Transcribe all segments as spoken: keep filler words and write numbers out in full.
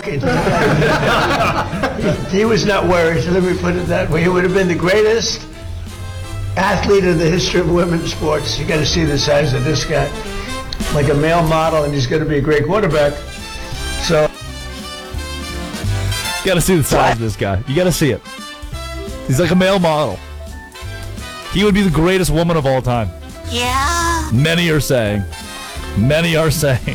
walking. he, he was not worried, let me put it that way. He would have been the greatest athlete in the history of women's sports. You got to see the size of this guy. Like a male model, and he's going to be a great quarterback. So, you got to see the size of this guy. You got to see it. He's like a male model. He would be the greatest woman of all time. Yeah. Many are saying. Many are saying.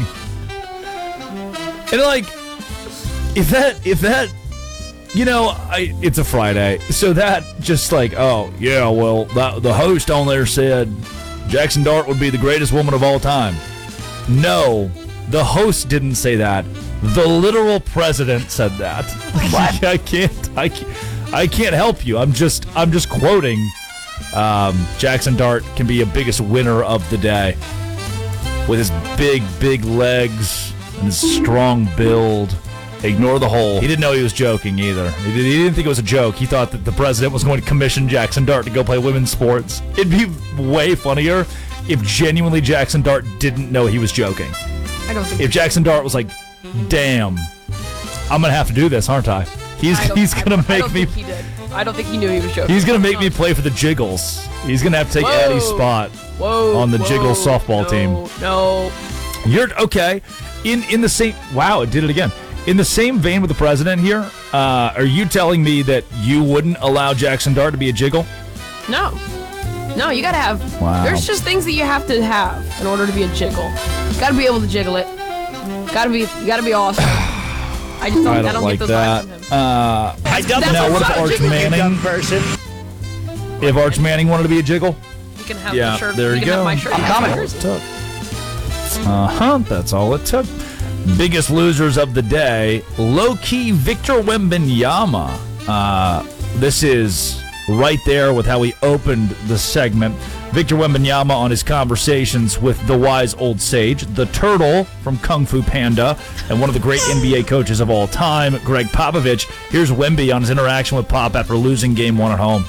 And like, if that, if that, you know, I, it's a Friday, so that just like, oh, yeah, well, the, the host on there said Jackson Dart would be the greatest woman of all time. No, the host didn't say that. The literal president said that. What? I can't, I can't, I can't help you. I'm just, I'm just quoting. Um, Jackson Dart can be a biggest winner of the day with his big, big legs and his strong build. Ignore the hole. He didn't know he was joking either. He didn't think it was a joke. He thought that the president was going to commission Jackson Dart to go play women's sports. It'd be way funnier if genuinely Jackson Dart didn't know he was joking. I don't think If Jackson Dart was like, damn, I'm going to have to do this, aren't I? He's I he's going to make I don't me... think he did. I don't think he knew he was joking. He's going to make me play for the Jiggles. He's going to have to take Whoa. Addie's spot Whoa, on the whoa, Jiggles softball no, team. No. You're okay. In in the same... Wow, it did it again. In the same vein with the president here, uh, are you telling me that you wouldn't allow Jackson Dart to be a Jiggle? No. No, you gotta have. Wow. There's just things that you have to have in order to be a jiggle. You gotta be able to jiggle it. Gotta be. You gotta be awesome. I just don't. I I don't, don't like get those that. vibes from him. Uh, I don't. now, what if Arch Manning? person. If Arch Manning wanted to be a Jiggle? You can have Yeah, the shirt. there you you can go. have my shirt. I'm you can have coming. yours. Uh-huh, that's all it took. Biggest losers of the day, low-key Victor Wembanyama. Uh, this is right there with how we opened the segment. Victor Wembanyama on his conversations with the wise old sage, the turtle from Kung Fu Panda, and one of the great N B A coaches of all time, Greg Popovich. Here's Wemby on his interaction with Pop after losing game one at home.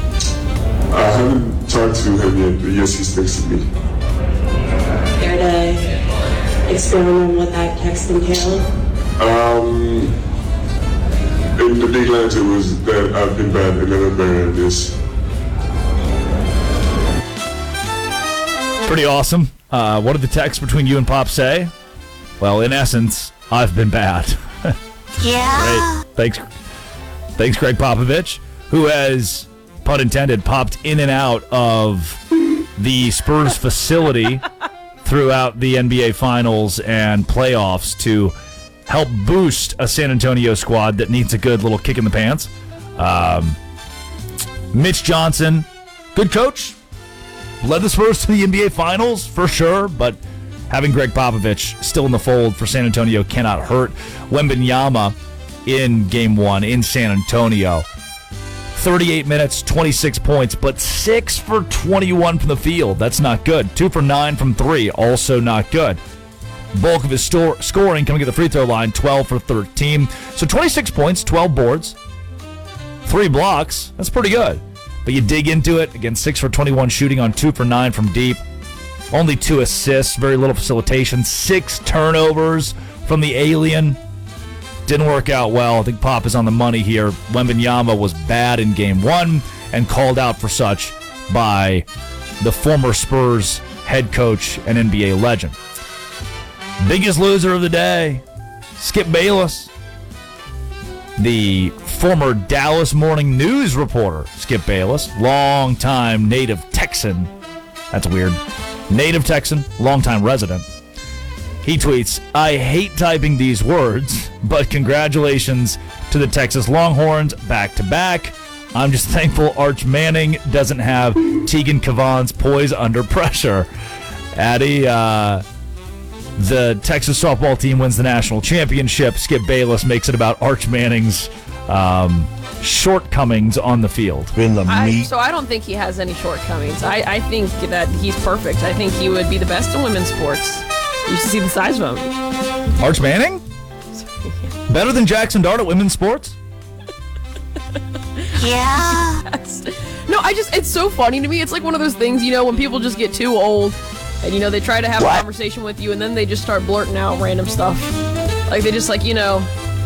I haven't talked to him yet, but yes, he's texted me. Care to experiment on what that text entailed? Um, and the big answer was that I've been bad and never better at this. Pretty awesome. Uh, what did the text between you and Pop say? Well, in essence, I've been bad. Yeah. Great. Thanks, thanks, Greg Popovich, who has, pun intended, popped in and out of the Spurs facility throughout the N B A Finals and playoffs to help boost a San Antonio squad that needs a good little kick in the pants. Um, Mitch Johnson, good coach. Led the Spurs to the N B A Finals, for sure, but having Greg Popovich still in the fold for San Antonio cannot hurt. Wembanyama in Game one in San Antonio. thirty-eight minutes, twenty-six points, but six for twenty-one from the field. That's not good. two for nine from three, also not good. Bulk of his store, scoring coming at the free throw line, twelve for thirteen. So twenty-six points, twelve boards, three blocks. That's pretty good. But you dig into it, again, six for twenty-one shooting on two for nine from deep. Only two assists, very little facilitation, six turnovers from the alien. Didn't work out well. I think Pop is on the money here. Wembanyama was bad in game one and called out for such by the former Spurs head coach and N B A legend. Biggest loser of the day, Skip Bayless. The former Dallas Morning News reporter, Skip Bayless, longtime native Texan. That's weird. Native Texan, longtime resident. He tweets, I hate typing these words, but congratulations to the Texas Longhorns back-to-back. I'm just thankful Arch Manning doesn't have Tegan Cavan's poise under pressure. Addie, uh, the Texas softball team wins the national championship. Skip Bayless makes it about Arch Manning's um, shortcomings on the field. In the I, meat. so I don't think he has any shortcomings. I, I think that he's perfect. I think he would be the best in women's sports. You should see the size of him. Arch Manning? Better than Jackson Dart at women's sports? Yeah. Yes. No, I just, it's so funny to me. It's like one of those things, you know, when people just get too old and, you know, they try to have What? a conversation with you and then they just start blurting out random stuff. Like, they just, like, you know,